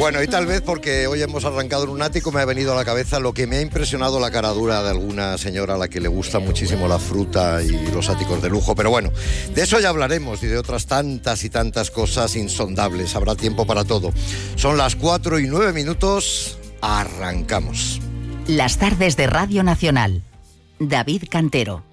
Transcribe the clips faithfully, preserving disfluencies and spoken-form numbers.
Bueno, y tal vez porque hoy hemos arrancado en un ático me ha venido a la cabeza lo que me ha impresionado la cara dura de alguna señora a la que le gusta muchísimo la fruta y los áticos de lujo. Pero bueno, de eso ya hablaremos y de otras tantas y tantas cosas insondables. Habrá tiempo para todo. Son las cuatro y nueve minutos. Arrancamos. Las tardes de Radio Nacional. David Cantero.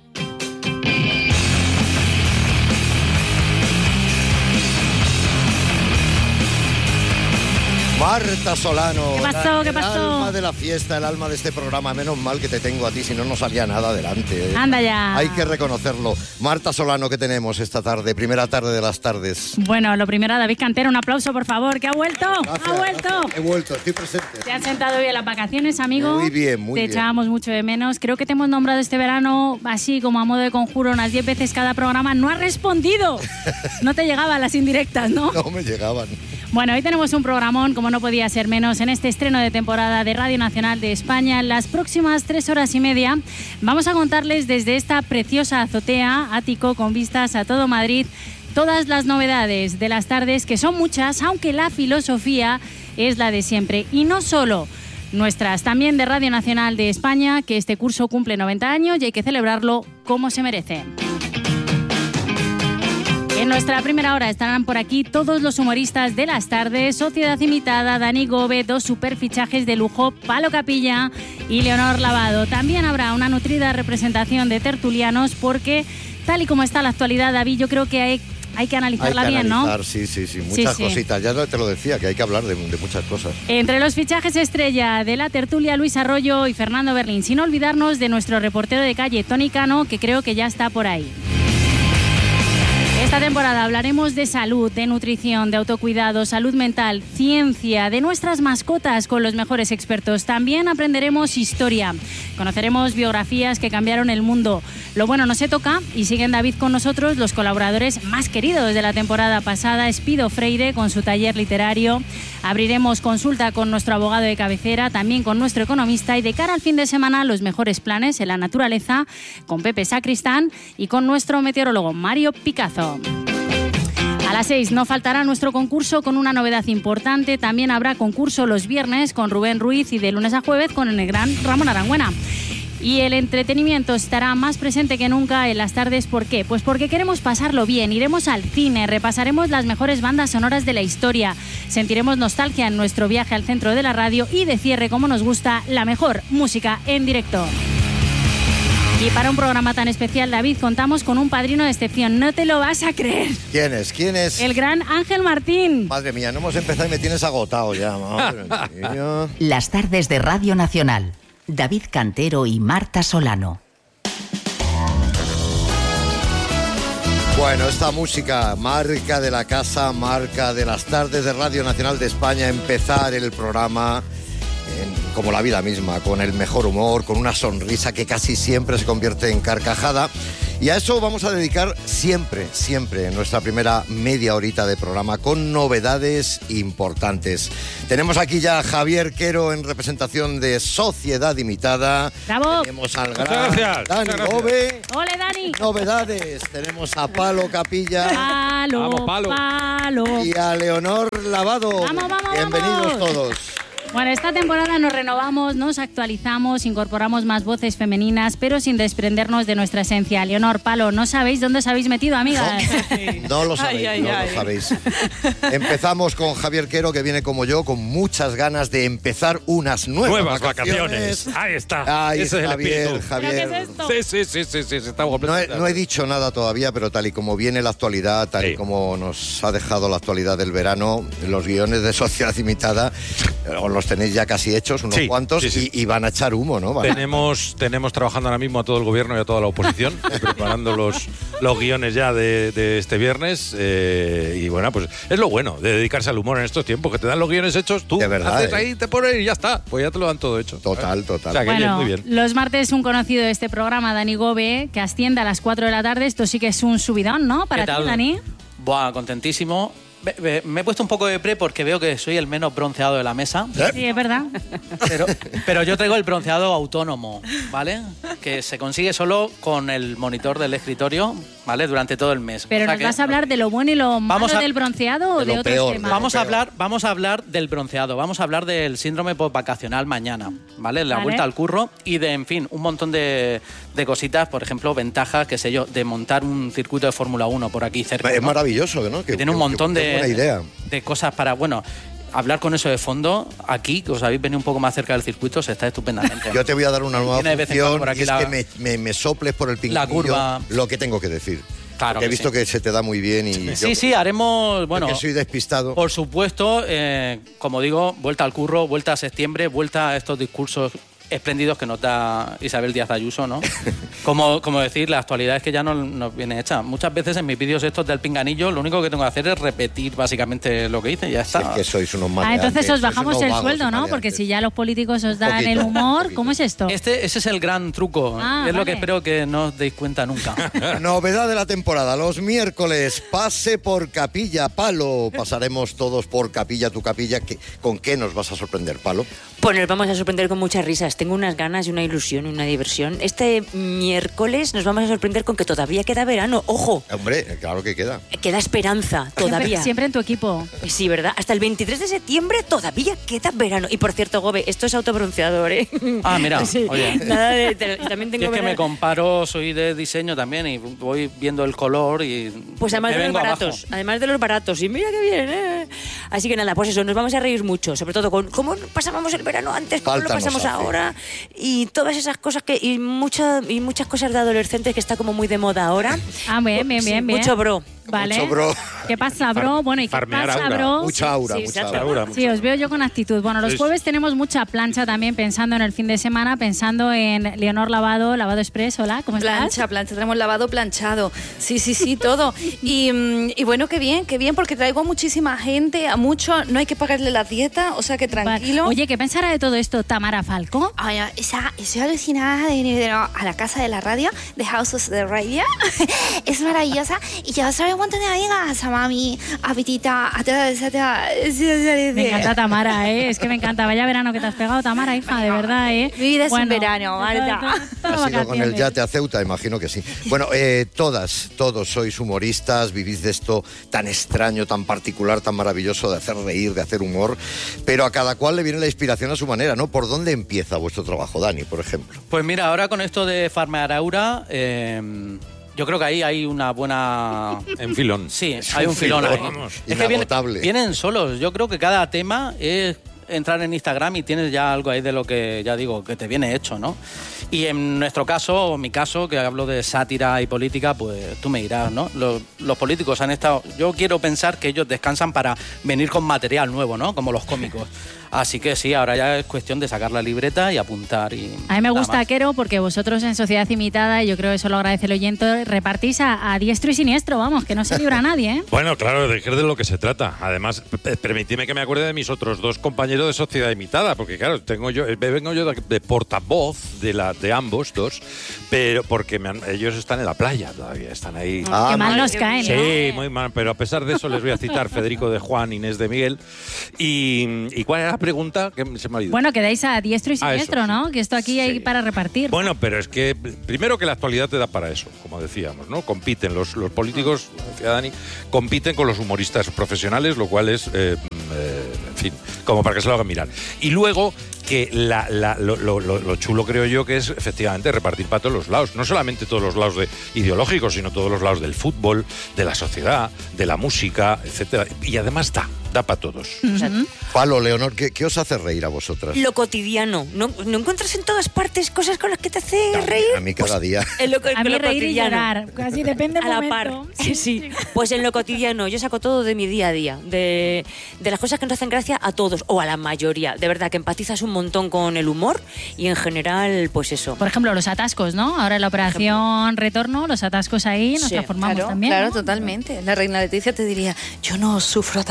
Marta Solano, ¿Qué pasó? la, ¿Qué pasó? El alma de la fiesta, el alma de este programa. Menos mal que te tengo a ti, si no, no salía nada adelante. ¿eh? Anda ya. Hay que reconocerlo. Marta Solano, ¿qué tenemos esta tarde? Primera tarde de las tardes. Bueno, lo primero, David Cantero, un aplauso, por favor, que ha vuelto. Gracias, ha vuelto. Gracias. He vuelto, estoy presente. ¿Te han sentado bien las vacaciones, amigo? Muy bien, muy te bien. Te echábamos mucho de menos. Creo que te hemos nombrado este verano, así como a modo de conjuro, unas diez veces cada programa. ¡No has respondido! No te llegaban las indirectas, ¿no? No me llegaban. Bueno, hoy tenemos un programón, como no podía ser menos, en este estreno de temporada de Radio Nacional de España. En las próximas tres horas y media vamos a contarles desde esta preciosa azotea, ático con vistas a todo Madrid, todas las novedades de las tardes, que son muchas, aunque la filosofía es la de siempre. Y no solo nuestras, también de Radio Nacional de España, que este curso cumple noventa años y hay que celebrarlo como se merece. En nuestra primera hora estarán por aquí todos los humoristas de las tardes, Sociedad Imitada, Dani Gobe, dos superfichajes de lujo, Palo Capilla y Leonor Lavado. También habrá una nutrida representación de tertulianos porque, tal y como está la actualidad, David, yo creo que hay, hay que analizarla hay que bien, analizar, ¿no? Sí, sí, sí, muchas sí, cositas. Ya te lo decía, que hay que hablar de, de muchas cosas. Entre los fichajes estrella de la tertulia, Luis Arroyo y Fernando Berlín, sin olvidarnos de nuestro reportero de calle, Tony Cano, que creo que ya está por ahí. Esta temporada hablaremos de salud, de nutrición, de autocuidado, salud mental, ciencia, de nuestras mascotas con los mejores expertos. También aprenderemos historia, conoceremos biografías que cambiaron el mundo. Lo bueno no se toca y siguen, David, con nosotros los colaboradores más queridos de la temporada pasada. Espido Freire con su taller literario. Abriremos consulta con nuestro abogado de cabecera, también con nuestro economista, y de cara al fin de semana los mejores planes en la naturaleza con Pepe Sacristán y con nuestro meteorólogo Mario Picazo. A las seis no faltará nuestro concurso con una novedad importante. También habrá concurso los viernes con Rubén Ruiz y de lunes a jueves con el gran Ramón Arangüena. Y el entretenimiento estará más presente que nunca en las tardes. ¿Por qué? Pues porque queremos pasarlo bien. Iremos al cine, repasaremos las mejores bandas sonoras de la historia, sentiremos nostalgia en nuestro viaje al centro de la radio y de cierre, como nos gusta, la mejor música en directo. Y para un programa tan especial, David, contamos con un padrino de excepción. No te lo vas a creer. ¿Quién es? ¿Quién es? El gran Ángel Martín. Madre mía, no hemos empezado y me tienes agotado ya. Madre mía. Las tardes de Radio Nacional. David Cantero y Marta Solano. Bueno, esta música, marca de la casa, marca de las tardes de Radio Nacional de España, empezar el programa en, como la vida misma, con el mejor humor, con una sonrisa que casi siempre se convierte en carcajada. Y a eso vamos a dedicar siempre, siempre, nuestra primera media horita de programa, con novedades importantes. Tenemos aquí ya a Javier Quero en representación de Sociedad Imitada. ¡Bravo! Tenemos al Muchas gran gracias, Dani muchas gracias. Gobe. ¡Ole, Dani! Novedades. Tenemos a Palo Capilla. ¡Palo, Vamos, Palo. palo! Y a Leonor Lavado. Vamos, vamos, Bienvenidos vamos. todos. Bueno, esta temporada nos renovamos, nos actualizamos, incorporamos más voces femeninas, pero sin desprendernos de nuestra esencia. Leonor, Palo, no sabéis dónde os habéis metido, amigas. No lo sabéis, Ay, ay, no ay. lo sabéis. Empezamos con Javier Quero, que viene como yo, con muchas ganas de empezar unas nuevas, Nuevas vacaciones. Ahí está. Ay, Ese es el Javier, espíritu. Javier. ¿Pero qué es esto? Sí, sí, sí, sí, sí, sí, está No he, completamente. no he dicho nada todavía, pero tal y como viene la actualidad, tal y Sí. como nos ha dejado la actualidad del verano, los guiones de Sociedad Imitada, eh, os los tenéis ya casi hechos, unos Sí, cuantos, sí, sí. Y, y van a echar humo, ¿no? Van a- Tenemos, tenemos trabajando ahora mismo a todo el gobierno y a toda la oposición, eh, preparando los, los guiones ya de, de este viernes. eh, y bueno, pues es lo bueno de dedicarse al humor en estos tiempos, que te dan los guiones hechos, tú De verdad, haces eh. ahí, te pones y ya está. Pues ya te lo dan todo hecho. Total, total. O sea, que bien, Bueno, muy bien. los martes un conocido de este programa, Dani Gobe, que asciende a las cuatro de la tarde. Esto sí que es un subidón, ¿no? Para ¿Qué ti, tal? Dani. Buah, contentísimo. Ve- ve- Me he puesto un poco de pre porque veo que soy el menos bronceado de la mesa. ¿Eh? Sí, es verdad. Pero, pero yo traigo el bronceado autónomo, ¿vale? Que se consigue solo con el monitor del escritorio, ¿vale? Durante todo el mes. Pero o sea nos que, vas a hablar de lo bueno y lo malo Vamos a- del bronceado o de de, lo otros peor, temas. de lo Vamos a peor. hablar, vamos a hablar del bronceado, vamos a hablar del síndrome postvacacional mañana, ¿vale? La Vale. vuelta al curro y de, en fin, un montón de, de cositas, por ejemplo, ventajas, qué sé yo, de montar un circuito de Fórmula uno por aquí cerca. Es ¿no? maravilloso, ¿no? Que tiene un montón qué de, buena idea. de cosas para, bueno, hablar con eso de fondo aquí, que os habéis venido un poco más cerca del circuito, se está estupendamente. Yo te voy a dar una nueva Tiene de vez en cuando función por aquí y es la- que me, me, me soples por el pinganillo curva. lo que tengo que decir. Claro Porque he que visto sí. que se te da muy bien y Sí, yo, sí, haremos, yo bueno, que soy despistado. por supuesto, eh, como digo, vuelta al curro, vuelta a septiembre, vuelta a estos discursos espléndidos que nos da Isabel Díaz Ayuso, ¿no? Como, como decir, la actualidad es que ya no nos viene hecha. Muchas veces en mis vídeos estos del pinganillo, lo único que tengo que hacer es repetir básicamente lo que hice y ya Si está. es que sois unos Ah, maleantes, entonces os sois bajamos unos el vagos y sueldo, ¿no? maleantes. Porque si ya los políticos os dan poquito, el un humor, poquito. ¿cómo es esto? Este, ese es el gran truco. Ah, es lo vale. que espero que no os deis cuenta nunca. Novedad de la temporada, los miércoles, pase por Capilla, Palo. Pasaremos todos por Capilla, tu Capilla. ¿Qué- ¿Con qué nos vas a sorprender, Palo? Pues nos vamos a sorprender con muchas risas. Tengo unas ganas y una ilusión y una diversión. Este miércoles nos vamos a sorprender con que todavía queda verano. ¡Ojo! Hombre, claro que queda. Queda esperanza, Siempre, todavía. siempre en tu equipo. Sí, ¿verdad? Hasta el veintitrés de septiembre todavía queda verano. Y por cierto, Gobe, esto es autobronceador, ¿eh? Ah, mira, Sí. oye. Nada de... te- también Y tengo es que me verano. comparo, soy de diseño también y voy viendo el color y Pues además me de los vengo baratos, abajo. además de los baratos. Y mira qué bien, ¿eh? Así que nada, pues eso, nos vamos a reír mucho, sobre todo con cómo pasábamos el verano antes, cómo Falta lo nos pasamos hace. ahora y todas esas cosas que y, mucha, y muchas cosas de adolescentes que está como muy de moda ahora. Ah, bien, bien, Sí, bien, bien. mucho bro. Vale. Mucho bro. ¿Qué pasa, bro? Bueno, ¿y qué Farmear pasa, aura. bro? Mucha aura, sí, mucha exacto. aura. Aura, Sí, os veo yo con actitud. Bueno, los Sí. jueves tenemos mucha plancha también pensando en el fin de semana, pensando en Leonor Lavado, Lavado Express. Hola, ¿cómo estás? Plancha, plancha, tenemos lavado, planchado. Sí, sí, sí, todo. Y, mm, y bueno, qué bien, qué bien, porque traigo a muchísima gente, a muchos, no hay que pagarle la dieta, o sea que tranquilo. Vale. Oye, ¿qué pensará de todo esto Tamara Falco? Ay, esa, estoy alucinada de venir a la casa de la radio, de House of the Radio. Es maravillosa. Y ya sabes un montón de amigas, a mami, a Pitita, a todas, a todas. Me encanta Tamara, ¿eh? Es que me encanta. Vaya verano que te has pegado, Tamara, hija, de verdad, ¿eh? Mi vida es un verano, Marta. todo- todo- todo ¿Has ido con el vacaciones. yate a Ceuta? Imagino que sí. Bueno, eh, todas, todos sois humoristas, vivís de esto tan extraño, tan particular, tan maravilloso de hacer reír, de hacer humor, pero a cada cual le viene la inspiración a su manera, ¿no? ¿Por dónde empieza vuestro trabajo, Dani, por ejemplo? Pues mira, ahora con esto de Farmear Aura, eh, yo creo que ahí hay una buena... En filón. Sí, Es hay un un filón ahí. filón, vamos, Es que viene- inagotable. vienen solos. Yo creo que cada tema es entrar en Instagram y tienes ya algo ahí de lo que, ya digo, que te viene hecho, ¿no? Y en nuestro caso, o en mi caso, que hablo de sátira y política, pues tú me dirás, ¿no? Los, los políticos han estado... Yo quiero pensar que ellos descansan para venir con material nuevo, ¿no? Como los cómicos. Así que sí, ahora ya es cuestión de sacar la libreta y apuntar y... A mí me nada gusta, más. Quero, porque vosotros en Sociedad Imitada, y yo creo que eso lo agradece el oyente, repartís a, a diestro y siniestro, vamos, que no se libra nadie, ¿eh? Bueno, claro, de qué es de lo que se trata. Además, p- permitidme que me acuerde de mis otros dos compañeros de Sociedad Imitada, porque claro, tengo yo, eh, vengo yo de, de portavoz de la de ambos dos, pero porque me han- ellos están en la playa todavía, están ahí. Ah, Qué mal vale. nos caen, ¿no? Sí, muy mal, pero a pesar de eso les voy a citar Federico de Juan, Inés de Miguel. ¿Y, ¿y cuál era la pregunta? Que se me ha ido. Bueno, quedáis a diestro y Ah, eso, siniestro, sí. ¿no? Que esto aquí hay Sí. para repartir. Bueno, pero es que primero que la actualidad te da para eso, como decíamos, ¿no? Compiten los, los políticos, como decía Dani, compiten con los humoristas profesionales, lo cual es, eh, eh, en fin, como para que se lo hagan mirar. Y luego que la, la- lo, lo- lo- lo chulo creo yo que es efectivamente repartir para todos los lados, no solamente todos los lados de ideológicos, sino todos los lados del fútbol, de la sociedad, de la música, etcétera. Y además da, da para todos. Palo, Leonor, ¿qué, qué os hace reír a vosotras? Lo cotidiano. ¿No, ¿No encuentras en todas partes cosas con las que te hace A mí- reír? a mí cada Pues, día. en lo, A mí lo reír y cotidiano. llorar, casi depende A del la momento. par, sí, sí. Pues en lo cotidiano, yo saco todo de mi día a día, de, de las cosas que nos hacen gracia a todos, o a la mayoría. De verdad, que empatizas un montón con el humor y en general, pues eso. Por ejemplo, los atascos, ¿no? Ahora en la operación retorno, los atascos ahí nos Sí, transformamos Claro, también. claro, ¿no? totalmente. La reina Leticia te diría, yo no sufro atascos.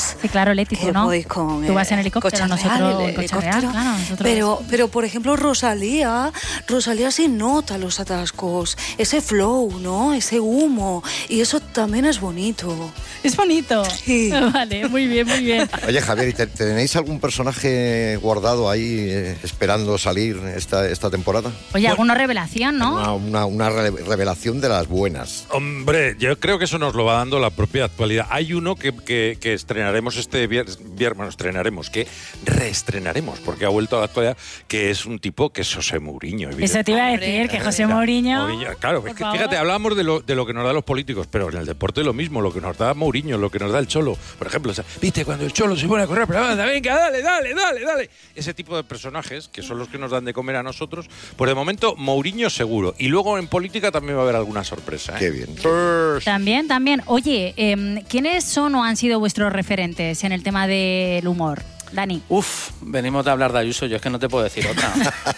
días. Sí, claro, Leti, tú que no. voy con Tú vas en el helicóptero, coche nosotros real, el en coche helicóptero. real, claro, nosotros- Pero, pero, por ejemplo, Rosalía, Rosalía sí nota los atascos, ese flow, ¿no? Ese humo, y eso también es bonito. Es bonito. Sí. Vale, muy bien, muy bien. Oye, Javier, ¿y te- tenéis algún personaje guardado ahí eh, esperando salir esta, esta temporada? Oye, alguna revelación, ¿no? Una, una- una re- revelación de las buenas. Hombre, yo creo que eso nos lo va dando la propia actualidad. Hay uno que, que- que estrenaremos este viernes, viernes, bueno, estrenaremos, que reestrenaremos, porque ha vuelto a la actualidad, que es un tipo que es José Mourinho. Eso te iba a decir, que José Mourinho... Mourinho, claro, por es que favor. fíjate, hablábamos de lo, de lo que nos da los políticos, pero en el deporte lo mismo, lo que nos da Mourinho, lo que nos da el Cholo. Por ejemplo, o sea, viste, cuando el Cholo se pone a correr, pero anda, venga, dale, dale, dale, dale. Ese tipo de personajes, que son los que nos dan de comer a nosotros, pues de momento Mourinho seguro. Y luego en política también va a haber alguna sorpresa. ¿eh? Qué bien. Pues, También, también. Oye, eh, ¿quiénes son o han sido vuestros referentes en el tema del humor? Dani. Uf, venimos de hablar de Ayuso, yo es que no te puedo decir otra.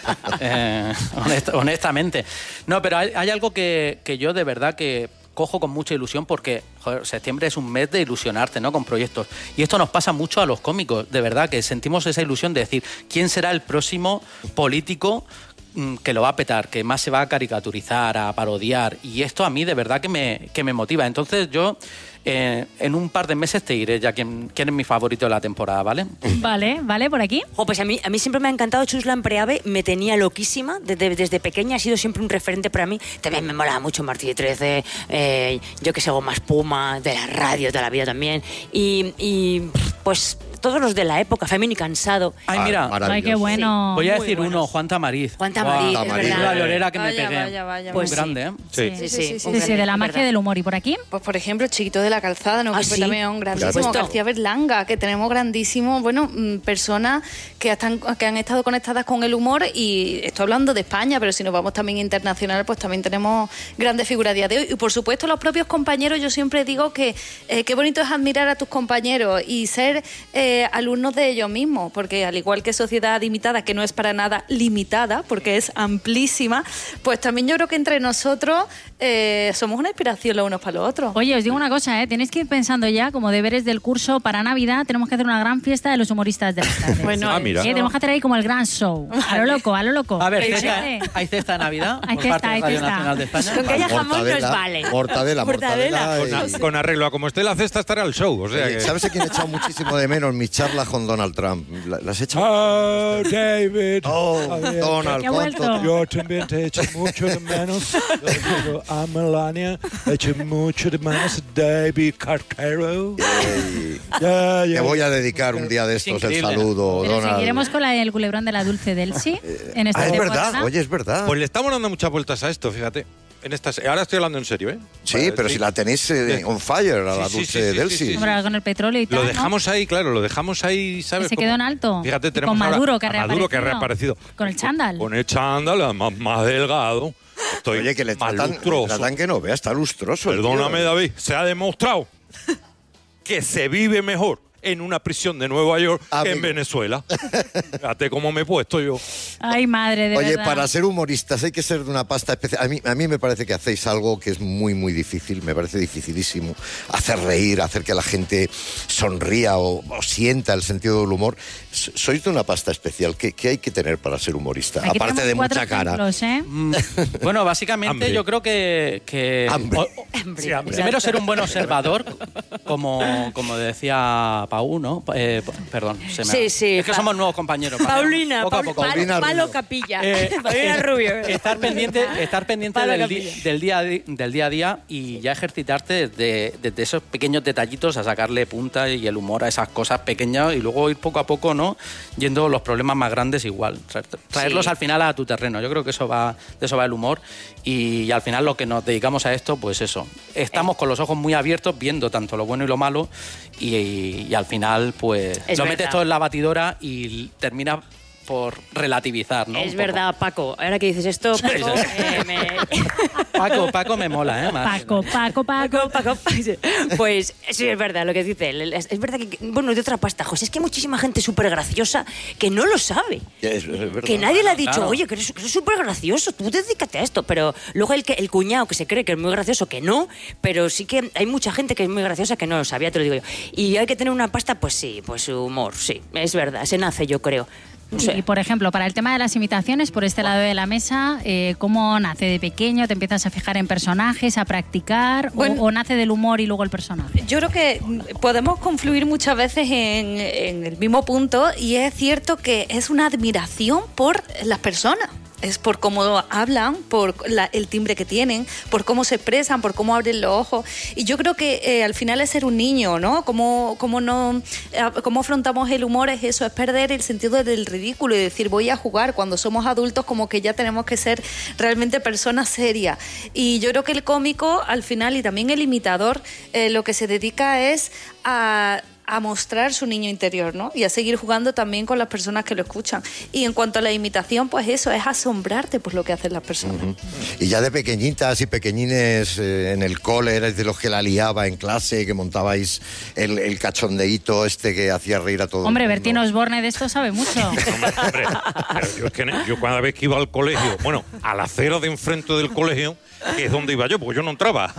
Eh, honest- honestamente. No, pero hay, hay algo que, que yo de verdad que cojo con mucha ilusión porque, joder, septiembre es un mes de ilusionarte, ¿no? Con proyectos. Y esto nos pasa mucho a los cómicos, de verdad, que sentimos esa ilusión de decir, ¿quién será el próximo político mm, que lo va a petar, que más se va a caricaturizar, a parodiar? Y esto a mí de verdad que me, que me motiva. Entonces yo... Eh, en un par de meses te diré ya quién, quién es mi favorito de la temporada, ¿vale? Vale, vale, por aquí. Jo, pues a mí, a mí siempre me ha encantado Chuslan Preave, me tenía loquísima, desde, desde pequeña ha sido siempre un referente para mí. También me molaba mucho Martí de trece, eh, yo que sé, Goma Espuma, de la radio, de la vida también. Y, y pues todos los de la época, Femini Cansado. Ay, mira, Maravilloso. Ay, qué bueno. voy a Muy decir buenos. uno, Juan Tamariz. Juan Tamariz, Guau, es es verdad. la llorera que me Vaya, pegué. vaya, vaya, Pues Muy sí. grande, ¿eh? sí. Sí, sí, Sí, sí, un de grande, la es magia verdad. del humor. ¿Y por aquí? Pues por ejemplo, el Chiquito de la Calzada, ¿no? Ah, Que fue sí. también un grandísimo. Puesto. García Berlanga, que tenemos grandísimos, bueno, mm, personas que, están, que han estado conectadas con el humor, y estoy hablando de España, pero si nos vamos también internacional, pues también tenemos grandes figuras a día de hoy. Y por supuesto los propios compañeros, yo siempre digo que eh, qué bonito es admirar a tus compañeros y ser eh, alumnos de ellos mismos, porque al igual que Sociedad Limitada, que no es para nada limitada, porque es amplísima, pues también yo creo que entre nosotros eh, somos una inspiración los unos para los otros. Oye, os digo una cosa, ¿eh? Tenéis que ir pensando ya, como deberes del curso para Navidad, tenemos que hacer una gran fiesta de los humoristas de las tardes. Bueno, Ah, mira. Sí, tenemos que hacer ahí como el gran show. A lo loco, a lo loco. A ver, ¿Qué cesta- parece? ¿hay cesta de Navidad Hay por cesta, parte de hay Radio cesta. Nacional de España? Con que haya jamón nos Mortadela, vale. Mortadela, mortadela. Con, a- y- con arreglo a como esté la cesta estará el show. O sea Oye, que... ¿sabes a quién he echado muchísimo de menos? Mis charlas con Donald Trump. ¿La- ¿Las he echado? Oh, David. Oh, Javier, Donald, Que ha vuelto. ¿cuánto? Yo también te echo mucho de menos. Yo a Melania, echo mucho de menos a David Cartero. Ya, ya. Te voy a dedicar un día de estos el increíble. saludo, Pero Donald. seguiremos con la, el culebrón de la Dulce Delsi en esta Ah, es temporada. verdad, oye, es verdad. Pues le estamos dando muchas vueltas a esto, fíjate. En estas, ahora estoy hablando en serio, ¿eh? Sí, Vale, pero si la tenéis eh, Sí. on fire a la Sí, sí, dulce sí, sí, Delsi. sí, sí. Hombre, con el petróleo y tal, Lo ¿no? dejamos ahí, claro, lo dejamos ahí, ¿sabes? Que se Como- quedó en alto. Fíjate, Y tenemos con ahora Maduro, que ha a Maduro que ha reaparecido. reaparecido. Con el chándal. Con el chándal, más, más delgado. Estoy Oye, que le más tratan, le lustroso. tratan que no vea, está lustroso. el Perdóname, tío. David, se ha demostrado que se vive mejor en una prisión de Nueva York que en Amigo. Venezuela. Fíjate cómo me he puesto yo. Ay, madre, de Oye, verdad. para ser humoristas hay que ser de una pasta especial. A mí, a mí me parece que hacéis algo que es muy, muy difícil, me parece dificilísimo. Hacer reír, hacer que la gente sonría o, o sienta el sentido del humor. S- Sois de una pasta especial. ¿Qué, qué hay que tener para ser humorista? Aquí Aparte tenemos de cuatro mucha cara. ejemplos, ¿eh? Mm, Bueno, básicamente Hambre. yo creo que... que Hambre. o- o- primero ser un buen observador, como, como decía Pau, ¿no? Eh, p- perdón, se me ha- Sí, sí, es que Pa- somos nuevos compañeros. ¿vale? Paulina, Poco a Paul- poco. Pal- Paulina Palo Rubio. Capilla. Eh, Paulina eh, Rubio. Estar pendiente, estar pendiente Palo del, di- Capilla. del, día, a di- del día a día y ya ejercitarte desde, desde esos pequeños detallitos a sacarle punta y el humor a esas cosas pequeñas y luego ir poco a poco, ¿no? Yendo los problemas más grandes igual. Tra- Traerlos Sí. al final a tu terreno. Yo creo que eso va, de eso va el humor y, y al final lo que nos dedicamos a esto, pues eso. Estamos con los ojos muy abiertos viendo tanto lo bueno y lo malo y, y- y al final, pues Es lo verdad. metes todo en la batidora y termina por relativizar, ¿no? Es Un verdad, Paco. Ahora que dices esto, Paco, eh, me... Paco, Paco me mola, ¿eh? Más. Paco, Paco, Paco. Paco, Paco. Pues sí, es verdad lo que dice él. Es, es verdad que, bueno, de otra pasta, José, es que hay muchísima gente súper graciosa que no lo sabe. Es, es verdad. Que nadie le ha dicho, Claro. oye, que eres súper gracioso, tú dedícate a esto. Pero luego el, que, el cuñado que se cree que es muy gracioso, que no, pero sí que hay mucha gente que es muy graciosa que no lo sabía, te lo digo yo. Y hay que tener una pasta, pues sí, pues humor, sí, es verdad, se nace, yo creo. No sé. Y, por ejemplo, para el tema de las imitaciones, por este lado de la mesa, eh, ¿cómo nace de pequeño? ¿Te empiezas a fijar en personajes, a practicar? Bueno. o, ¿O nace del humor y luego el personaje? Yo creo que podemos confluir muchas veces en, en el mismo punto y es cierto que es una admiración por las personas. Es por cómo hablan, por la, el timbre que tienen, por cómo se expresan, por cómo abren los ojos. Y yo creo que eh, al final es ser un niño, ¿no? Cómo, cómo, no, eh, cómo afrontamos el humor es eso, es perder el sentido del ridículo y decir voy a jugar. Cuando somos adultos como que ya tenemos que ser realmente personas serias. Y yo creo que el cómico al final y también el imitador eh, lo que se dedica es a... a mostrar su niño interior, ¿no? Y a seguir jugando también con las personas que lo escuchan. Y en cuanto a la imitación, pues eso, es asombrarte por lo que hacen las personas. Uh-huh. Y ya de pequeñitas y pequeñines eh, en el cole, erais de los que la liaba en clase, que montabais el, el cachondeíto este que hacía reír a todo Hombre, el mundo. Bertín Osborne de esto sabe mucho. Hombre, hombre, pero yo, es que yo cada vez que iba al colegio, bueno, a la acera de enfrente del colegio, que es donde iba yo, porque yo no entraba.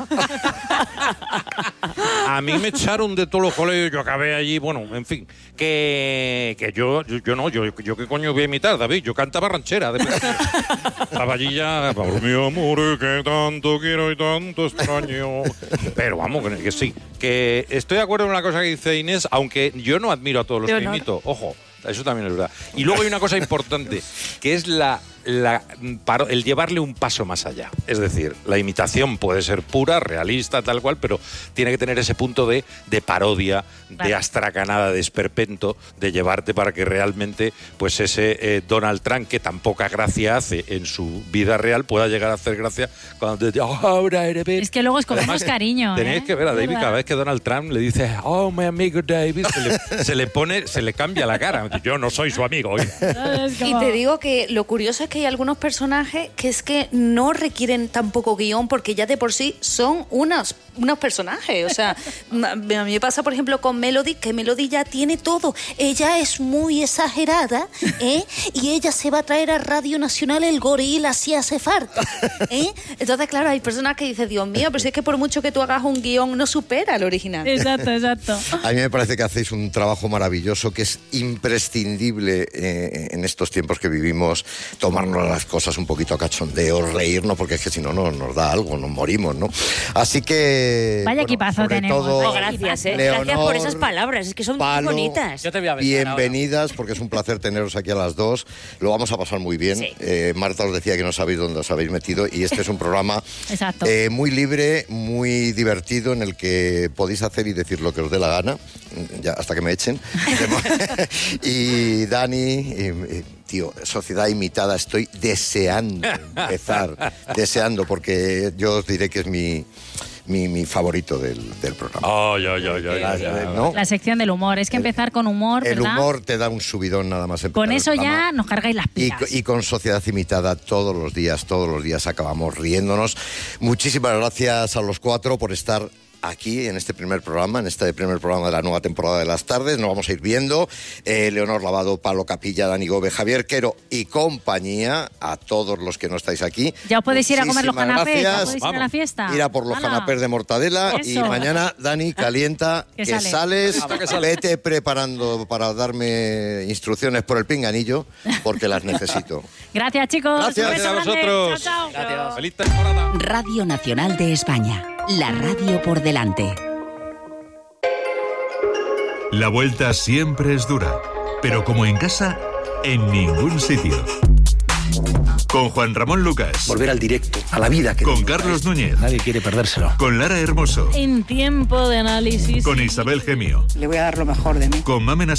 A mí me echaron de todos los colegios, yo acabé allí, bueno, en fin, que, que yo, yo, yo no, yo, yo qué coño voy a imitar, David, yo cantaba ranchera. De estaba allí ya, por mi amor, que tanto quiero y tanto extraño. Pero vamos, que, que sí, que estoy de acuerdo con la cosa que dice Inés, aunque yo no admiro a todos los Yo que no. imito, ojo. Eso también es verdad. Y luego hay una cosa importante, que es la, la, paro- el llevarle un paso más allá. Es decir, la imitación puede ser pura, realista, tal cual, pero tiene que tener ese punto de, de parodia, Vale. de astracanada, de esperpento, de llevarte para que realmente pues ese eh, Donald Trump, que tan poca gracia hace en su vida real, pueda llegar a hacer gracia cuando te dice, oh, ahora eres bien. Es que luego escogemos cariño. Tenéis ¿eh? que ver a David, ¿Verdad? cada vez que Donald Trump le dice, oh, mi amigo David, se le, se le pone, se le cambia la cara. Yo no soy su amigo. oiga. Es Y como- te digo que lo curioso es que hay algunos personajes que es que no requieren tampoco guión porque ya de por sí son unos, unos personajes. O sea, a mí me pasa, por ejemplo, con Melody, que Melody ya tiene todo. Ella es muy exagerada, ¿eh? Y ella se va a traer a Radio Nacional el gorila si hace falta, ¿eh? Entonces, claro, hay personas que dicen, Dios mío, pero si es que por mucho que tú hagas un guión, no supera al original. Exacto, exacto. A mí me parece que hacéis un trabajo maravilloso, que es imprescindible eh, en estos tiempos que vivimos, tomarnos las cosas un poquito a cachondeo, reírnos, porque es que si no, no nos da algo, nos morimos, ¿no? Así que... Vaya bueno, equipazo sobre tenemos, todo, vaya Oh, gracias, eh. Leonor, Gracias por esas palabras, es que son muy Palo, bonitas. Yo te voy a besar ahora. bienvenidas, porque es un placer teneros aquí a las dos. Lo vamos a pasar muy bien. Sí. Eh, Marta os decía que no sabéis dónde os habéis metido y este es un programa Exacto. eh, muy libre, muy divertido, en el que podéis hacer y decir lo que os dé la gana, ya hasta que me echen. Y Dani, y- y, tío, Sociedad Imitada, estoy deseando empezar, deseando, porque yo os diré que es mi, mi, mi favorito del, del programa. Ay, ay, ay, ay, ay, ay. ¿No? La sección del humor. Es que empezar con humor, El ¿verdad? humor te da un subidón nada más empezar Con el eso programa. ya nos cargáis las Y, pilas. y con Sociedad Imitada todos los días, todos los días acabamos riéndonos. Muchísimas gracias a los cuatro por estar aquí en este primer programa, en este primer programa de la nueva temporada de Las Tardes. Nos vamos a ir viendo. Eh, Leonor Lavado, Pablo Capilla, Dani Gómez, Javier Quero y compañía, a todos los que no estáis aquí. Ya os podéis ir a comer los Muchísimas canapés, ya gracias. podéis ir a la fiesta. Ir a por los ¡Hala! canapés de mortadela. Y Eso. mañana, Dani, calienta, Que que, sale. sales, Que sale. vete preparando para darme instrucciones por el pinganillo, porque las necesito. Gracias, chicos. Gracias. Un beso Gracias a grande. vosotros. Chao, chao. Gracias. Feliz temporada. Radio Nacional de España. La radio por delante. La vuelta siempre es dura, pero como en casa, en ningún sitio. Con Juan Ramón Lucas. Volver al directo, a la vida que Con Carlos Núñez. nadie quiere perdérselo. Con Lara Hermoso. En tiempo de análisis. Con Isabel Gemio. Le voy a dar lo mejor de mí. Con Mamen